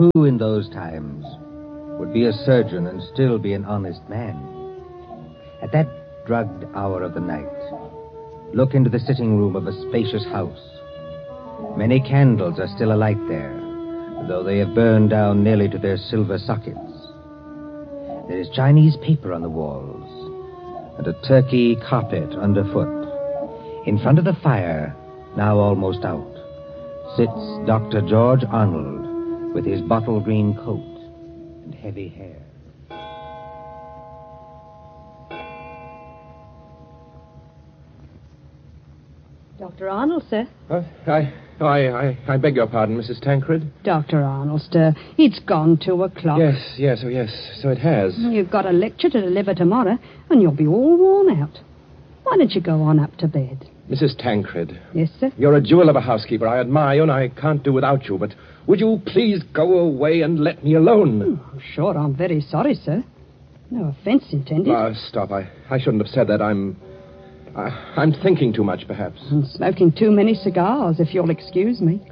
Who in those times would be a surgeon and still be an honest man? At that drugged hour of the night, look into the sitting room of a spacious house. Many candles are still alight there, though they have burned down nearly to their silver sockets. There is Chinese paper on the walls, and a Turkey carpet underfoot. In front of the fire, now almost out, sits Dr. George Arnold with his bottle green coat and heavy hair. Dr. Arnold, sir. I beg your pardon, Mrs. Tancred. Dr. Arnold, sir. It's gone 2:00. Yes, so it has. You've got a lecture to deliver tomorrow, and you'll be all worn out. Why don't you go on up to bed? Mrs. Tancred. Yes, sir? You're a jewel of a housekeeper. I admire you, and I can't do without you, but would you please go away and let me alone? Oh, sure, I'm very sorry, sir. No offense intended. Stop. I shouldn't have said that. I'm thinking too much, perhaps. And smoking too many cigars, if you'll excuse me.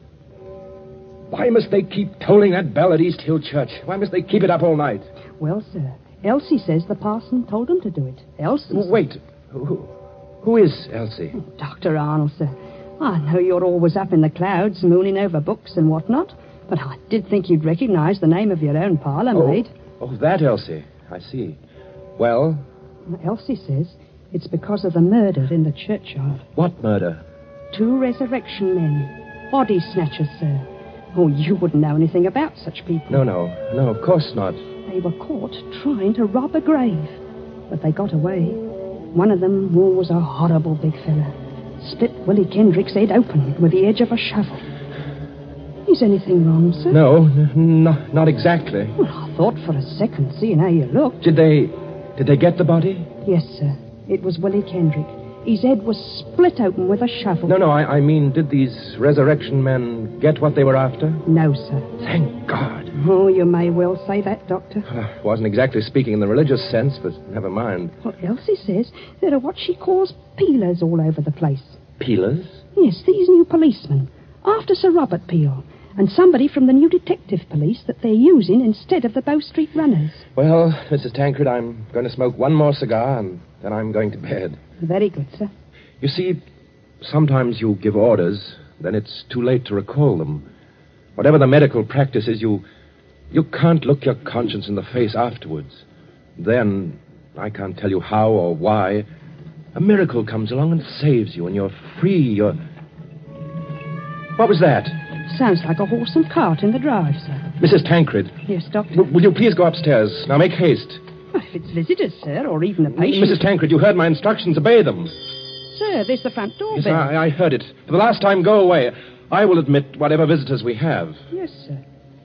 Why must they keep tolling that bell at East Hill Church? Why must they keep it up all night? Well, sir, Elsie says the parson told them to do it. Elsie. Wait. Who is Elsie? Dr. Arnold, sir. I know you're always up in the clouds, mooning over books and whatnot, but I did think you'd recognize the name of your own parlour maid. Oh, that Elsie. I see. Well? Elsie says it's because of the murder in the churchyard. What murder? 2 resurrection men. Body snatchers, sir. Oh, you wouldn't know anything about such people. No, of course not. They were caught trying to rob a grave, but they got away. One of them was a horrible big fella. Split Willie Kendrick's head open with the edge of a shovel. Is anything wrong, sir? No, not exactly. Well, I thought for a second, seeing how you looked. Did they get the body? Yes, sir. It was Willie Kendrick. His head was split open with a shovel. No, I mean, did these resurrection men get what they were after? No, sir. Thank God. Oh, you may well say that, Doctor. Wasn't exactly speaking in the religious sense, but never mind. Well, Elsie says there are what she calls peelers all over the place. Peelers? Yes, these new policemen. After Sir Robert Peel. And somebody from the new detective police that they're using instead of the Bow Street runners. Well, Mrs. Tancred, I'm going to smoke one more cigar, and then I'm going to bed. Very good, sir. You see, sometimes you give orders, then it's too late to recall them. Whatever the medical practice is, you can't look your conscience in the face afterwards. Then, I can't tell you how or why, a miracle comes along and saves you, and you're free, What was that? Sounds like a horse and cart in the drive, sir. Mrs. Tancred. Yes, Doctor? Will you please go upstairs? Now, make haste. Well, if it's visitors, sir, or even a patient... Mrs. Tancred, you heard my instructions. Obey them. Sir, there's the front door Yes, bell. I heard it. For the last time, go away. I will admit whatever visitors we have. Yes, sir.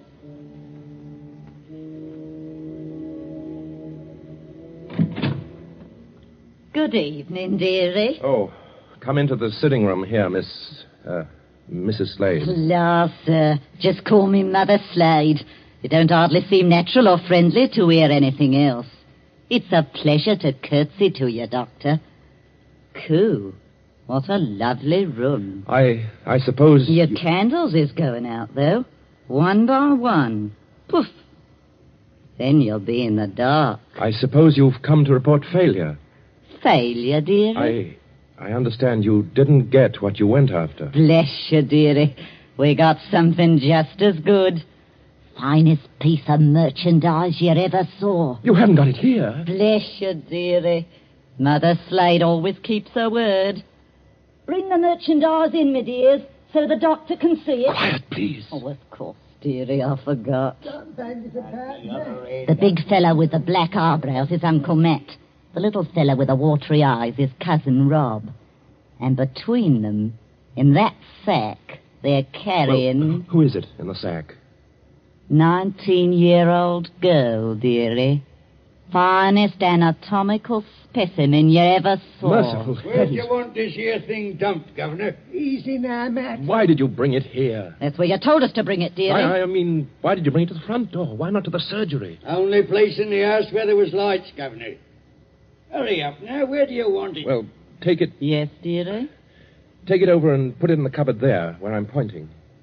Good evening, dearie. Oh, come into the sitting room here, Mrs. Slade. La, sir. Just call me Mother Slade. It don't hardly seem natural or friendly to hear anything else. It's a pleasure to curtsy to you, Doctor. Coo, what a lovely room. I suppose... Your candles is going out, though. One by one. Poof. Then you'll be in the dark. I suppose you've come to report failure. Failure, dearie? I understand you didn't get what you went after. Bless you, dearie. We got something just as good. Finest piece of merchandise you ever saw. You haven't got it here. Bless you, dearie. Mother Slade always keeps her word. Bring the merchandise in, my dears, so the doctor can see it. Quiet, please. Oh, of course, dearie, I forgot. The big fellow with the black eyebrows is Uncle Matt. The little fellow with the watery eyes is Cousin Rob. And between them, in that sack, they're carrying... Well, who is it in the sack? 19-year-old girl, dearie. Finest anatomical specimen you ever saw. Merciful. Where do you want this here thing dumped, Governor? Easy now, Matt. Why did you bring it here? That's where you told us to bring it, dearie. I mean, why did you bring it to the front door? Why not to the surgery? Only place in the house where there was lights, Governor. Hurry up now. Where do you want it? Well, take it... Yes, dearie? Take it over and put it in the cupboard there, where I'm pointing.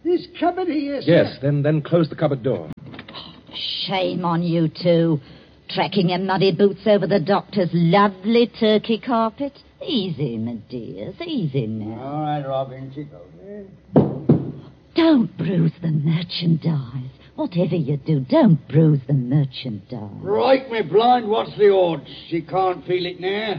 This cupboard here, sir. Yes, then close the cupboard door. Shame on you two. Tracking your muddy boots over the doctor's lovely turkey carpet. Easy, my dears, easy now. All right, Robin, she goes. Don't bruise the merchandise. Whatever you do, don't bruise the merchandise. Right, me blind, what's the odds? She can't feel it now.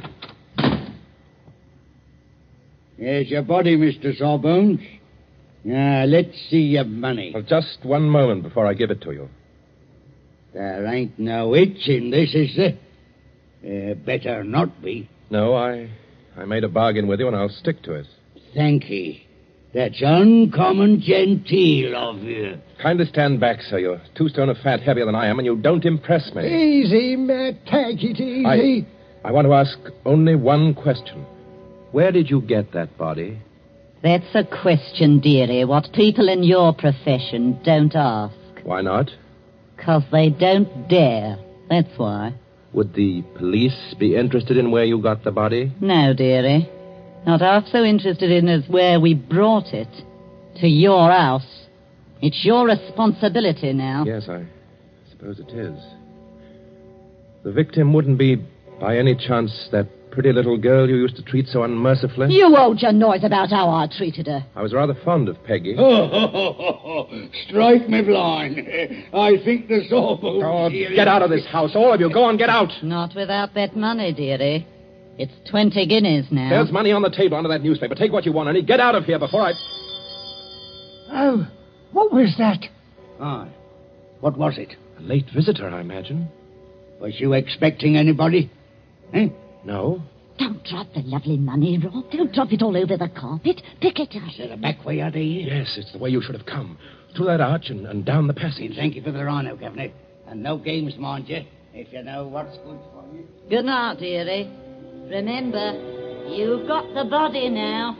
Here's your body, Mr. Sawbones. Now, let's see your money. Well, just one moment before I give it to you. There ain't no itch in this, is there? Better not be. No, I made a bargain with you, and I'll stick to it. Thank ye. That's uncommon genteel of you. Kindly stand back, sir. You're 2 stone of fat heavier than I am, and you don't impress me. Easy, Matt. Take it easy. I want to ask only one question. Where did you get that body? That's a question, dearie, what people in your profession don't ask. Why not? 'Cause they don't dare. That's why. Would the police be interested in where you got the body? No, dearie. Not half so interested in as where we brought it. To your house. It's your responsibility now. Yes, I suppose it is. The victim wouldn't be, by any chance, that pretty little girl you used to treat so unmercifully? You hold your noise about how I treated her. I was rather fond of Peggy. Strike me blind. I think the Sawbones... Oh, get out of this house, all of you. Go on, get out. Not without that money, dearie. It's 20 guineas now. There's money on the table under that newspaper. Take what you want, and get out of here before I... Oh, what was that? Aye. What was it? A late visitor, I imagine. Was you expecting anybody? Eh? No. Don't drop the lovely money, Rob. Don't drop it all over the carpet. Pick it up. Is there a back way out of here? Yes, it's the way you should have come. Through that arch and down the passage. Thank you for the rhino, Governor. And no games, mind you, if you know what's good for you. Good night, dearie. Remember, you've got the body now.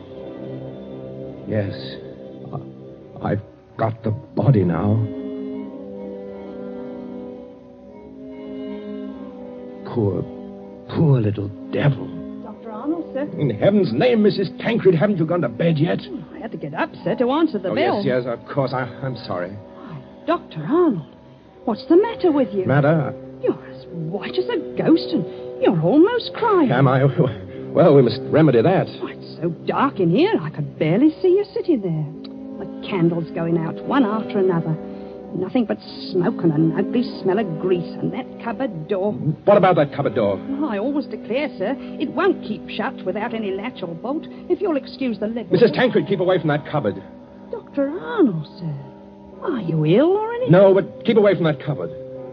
Yes. I've got the body now. Poor little devil. Dr. Arnold, sir. In heaven's name, Mrs. Tancred, haven't you gone to bed yet? I had to get up, sir, to answer the bell. Yes, of course. I'm sorry. Why, Dr. Arnold, what's the matter with you? Matter? You're as white as a ghost, and you're almost crying. Am I? Well, we must remedy that. Oh, it's so dark in here, I could barely see you sitting there. The candles going out, one after another. Nothing but smoke and an ugly smell of grease, and that cupboard door. What about that cupboard door? Oh, I always declare, sir, it won't keep shut without any latch or bolt, if you'll excuse the liberty. Mrs. Tancred, keep away from that cupboard. Dr. Arnold, sir. Are you ill or anything? No, but keep away from that cupboard.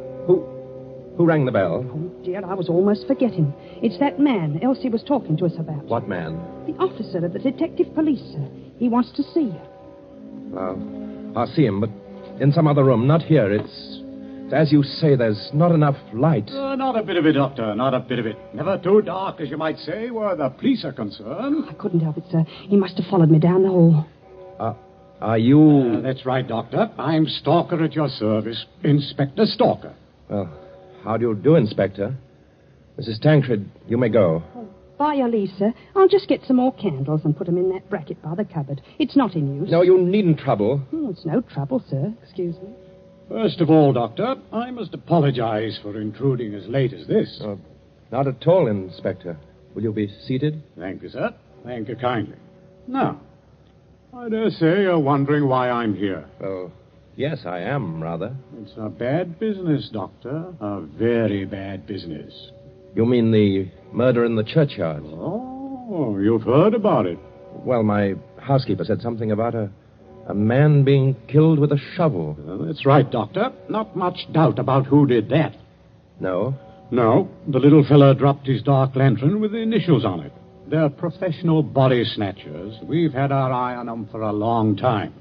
Who rang the bell? Oh, dear, I was almost forgetting. It's that man Elsie was talking to us about. What man? The officer of the detective police, sir. He wants to see you. Well, I'll see him, but in some other room, not here. It's as you say, there's not enough light. Not a bit of it, Doctor, not a bit of it. Never too dark, as you might say, where the police are concerned. I couldn't help it, sir. He must have followed me down the hall. Are you... That's right, Doctor. I'm Stalker at your service. Inspector Stalker. Well, how do you do, Inspector? Mrs. Tancred, you may go. By your leave, sir. I'll just get some more candles and put them in that bracket by the cupboard. It's not in use. No, you needn't trouble. It's no trouble, sir. Excuse me. First of all, Doctor, I must apologize for intruding as late as this. Not at all, Inspector. Will you be seated? Thank you, sir. Thank you kindly. Now, I dare say you're wondering why I'm here. Oh, yes, I am, rather. It's a bad business, Doctor. A very bad business. You mean the murder in the churchyard? Oh, you've heard about it. Well, my housekeeper said something about a man being killed with a shovel. That's right, Doctor. Not much doubt about who did that. No? No, the little fella dropped his dark lantern with the initials on it. They're professional body snatchers. We've had our eye on them for a long time.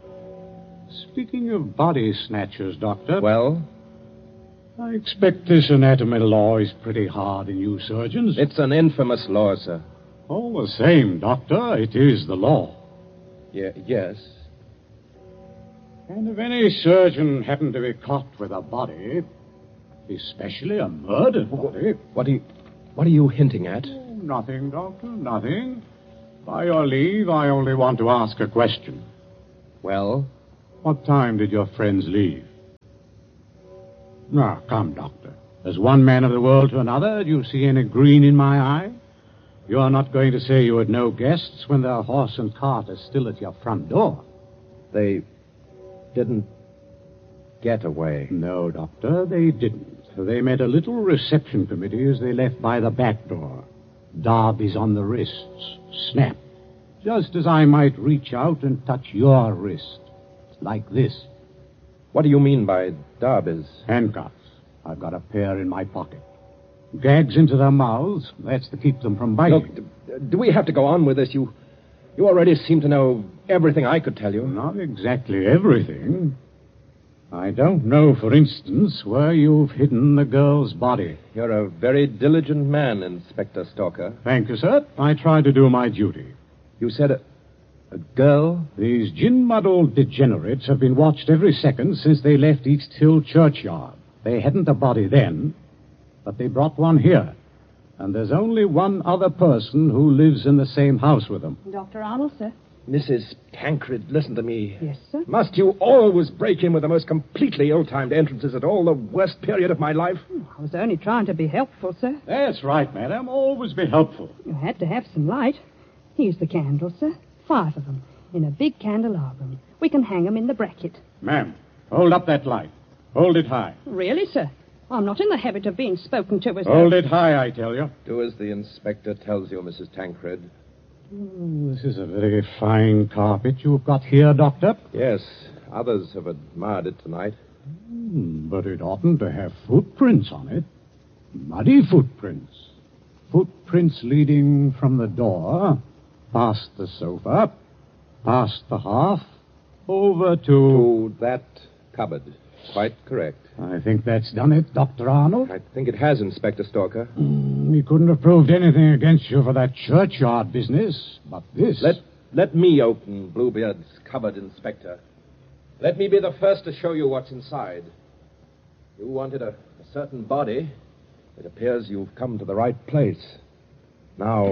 Speaking of body snatchers, Doctor... Well? I expect this anatomy law is pretty hard on you surgeons. It's an infamous law, sir. All the same, Doctor, it is the law. Yes. And if any surgeon happened to be caught with a body, especially a murdered body... What are you hinting at? Oh, nothing, Doctor, nothing. By your leave, I only want to ask a question. Well? What time did your friends leave? Now, come, Doctor. As one man of the world to another, do you see any green in my eye? You are not going to say you had no guests when their horse and cart are still at your front door. They didn't get away. No, Doctor, they didn't. They made a little reception committee as they left by the back door. Darby's on the wrists. Snap. Just as I might reach out and touch your wrist. Like this. What do you mean by Darby's? Handcuffs. I've got a pair in my pocket. Gags into their mouths. That's to keep them from biting. Look, do we have to go on with this? You already seem to know everything I could tell you. Not exactly everything. I don't know, for instance, where you've hidden the girl's body. You're a very diligent man, Inspector Stalker. Thank you, sir. I try to do my duty. You said a girl? These gin-muddled degenerates have been watched every second since they left East Hill churchyard. They hadn't a body then, but they brought one here. And there's only one other person who lives in the same house with them. Dr. Arnold, sir. Mrs. Tancred, listen to me. Yes, sir. Must you always break in with the most completely ill-timed entrances at all the worst period of my life? I was only trying to be helpful, sir. That's right, madam. Always be helpful. You had to have some light. Here's the candles, sir. 5 of them, in a big candelabrum. We can hang them in the bracket. Ma'am, hold up that light. Hold it high. Really, sir? I'm not in the habit of being spoken to as Hold it high, I tell you. Do as the inspector tells you, Mrs. Tancred. This is a very fine carpet you've got here, Doctor. Yes, others have admired it tonight. But it oughtn't to have footprints on it. Muddy footprints. Footprints leading from the door, past the sofa, past the hearth, over To that cupboard. Quite correct. I think that's done it, Dr. Arnold. I think it has, Inspector Stalker. We couldn't have proved anything against you for that churchyard business, but this... Let me open Bluebeard's cupboard, Inspector. Let me be the first to show you what's inside. You wanted a certain body. It appears you've come to the right place. Now,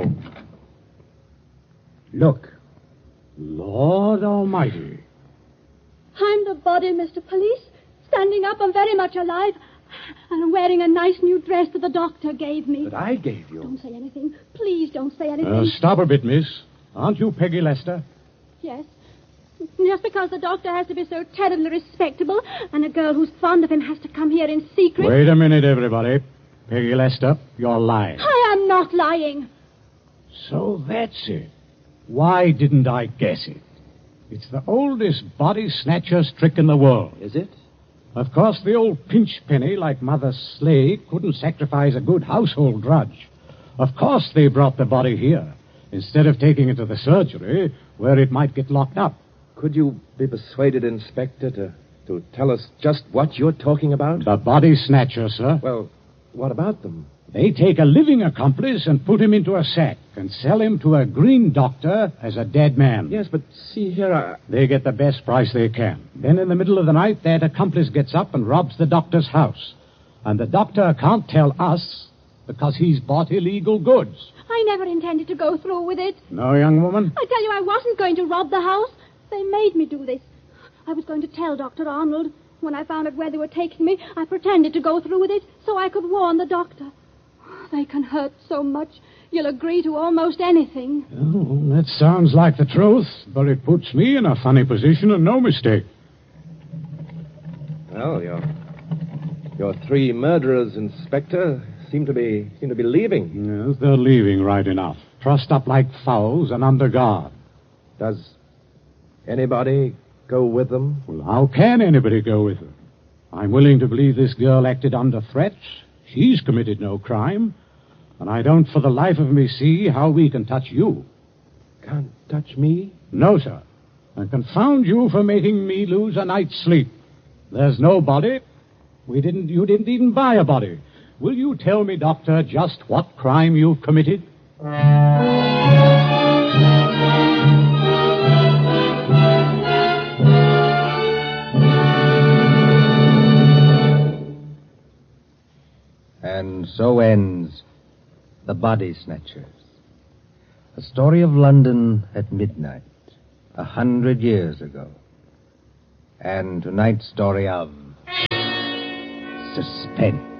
look. Lord Almighty. I'm the body, Mr. Police. Standing up, I'm very much alive. And I'm wearing a nice new dress that the doctor gave me. That I gave you. Don't say anything. Please don't say anything. Stop a bit, miss. Aren't you Peggy Lester? Yes. Just because the doctor has to be so terribly respectable, and a girl who's fond of him has to come here in secret. Wait a minute, everybody. Peggy Lester, you're lying. I am not lying. So that's it. Why didn't I guess it? It's the oldest body snatcher's trick in the world. Is it? Of course, the old pinchpenny like Mother Slade couldn't sacrifice a good household drudge. Of course they brought the body here, instead of taking it to the surgery, where it might get locked up. Could you be persuaded, Inspector, to tell us just what you're talking about? The body snatcher, sir. Well, what about them? They take a living accomplice and put him into a sack and sell him to a green doctor as a dead man. Yes, but see here, They get the best price they can. Then in the middle of the night, that accomplice gets up and robs the doctor's house. And the doctor can't tell us because he's bought illegal goods. I never intended to go through with it. No, young woman? I tell you, I wasn't going to rob the house. They made me do this. I was going to tell Dr. Arnold. When I found out where they were taking me, I pretended to go through with it so I could warn the doctor. They can hurt so much, you'll agree to almost anything. Oh, that sounds like the truth, but it puts me in a funny position and no mistake. well, your 3 murderers, Inspector, seem to be leaving. Yes, they're leaving right enough. Trussed up like fowls and under guard. Does anybody go with them? Well, how can anybody go with her? I'm willing to believe this girl acted under threats. She's committed no crime. And I don't for the life of me see how we can touch you. Can't touch me? No, sir. And confound you for making me lose a night's sleep. There's no body. You didn't even buy a body. Will you tell me, Doctor, just what crime you've committed? And so ends The Body Snatchers, a story of London at midnight, 100 years ago. And tonight's story of suspense.